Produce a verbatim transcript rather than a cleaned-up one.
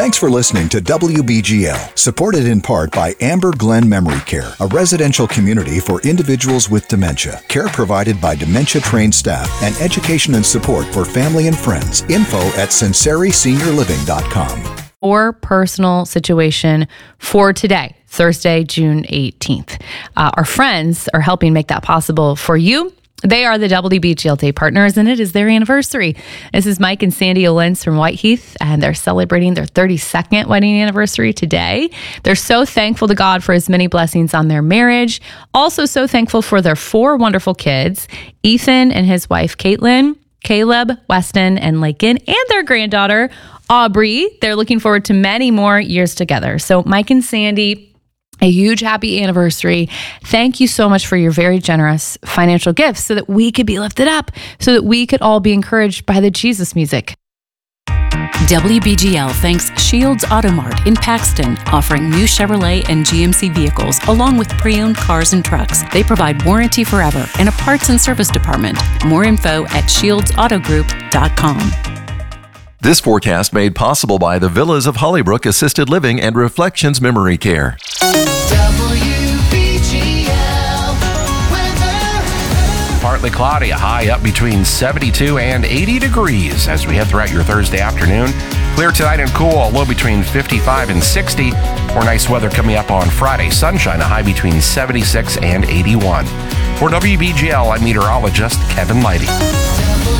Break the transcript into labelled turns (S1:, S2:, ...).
S1: Thanks for listening to W B G L, supported in part by Amber Glen Memory Care, a residential community for individuals with dementia. Care provided by dementia-trained staff and education and support for family and friends. Info at sinceri senior living dot com.
S2: Or personal situation for today, Thursday, June eighteenth. Uh, our friends are helping make that possible for you. They are the W B G L Day partners, and it is their anniversary. This is Mike and Sandy Olens from Whiteheath, and they're celebrating their thirty-second wedding anniversary today. They're so thankful to God for his many blessings on their marriage. Also so thankful for their four wonderful kids, Ethan and his wife, Caitlin, Caleb, Weston, and Lakin, and their granddaughter, Aubrey. They're looking forward to many more years together. So Mike and Sandy, a huge happy anniversary. Thank you so much for your very generous financial gifts so that we could be lifted up, so that we could all be encouraged by the Jesus music.
S3: W B G L thanks Shields Auto Mart in Paxton, offering new Chevrolet and G M C vehicles along with pre-owned cars and trucks. They provide warranty forever and a parts and service department. More info at shields auto group dot com.
S4: This forecast made possible by the Villas of Hollybrook Assisted Living and Reflections Memory Care.
S5: W B G L weather.
S6: Partly cloudy, a high up between seventy-two and eighty degrees as we head throughout your Thursday afternoon. Clear tonight and cool, a low between fifty-five and sixty. More nice weather coming up on Friday. Sunshine, a high between seventy-six and eighty-one. For W B G L, I'm meteorologist Kevin Lighty.